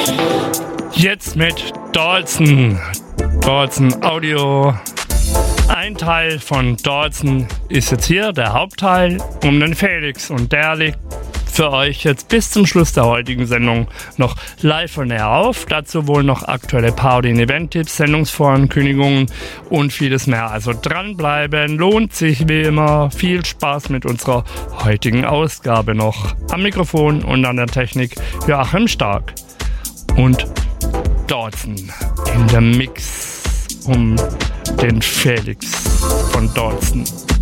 Jetzt mit Dawson Audio. Ein Teil von Dawson ist jetzt hier, der Hauptteil, um den Felix. Und der liegt für euch jetzt bis zum Schluss der heutigen Sendung noch live und näher auf. Dazu wohl noch aktuelle Party- und Event-Tipps, Sendungsvorankündigungen und vieles mehr. Also dranbleiben, lohnt sich wie immer. Viel Spaß mit unserer heutigen Ausgabe noch. Am Mikrofon und an der Technik Joachim Stark und Dawson in der Mix um den Felix von Dawson.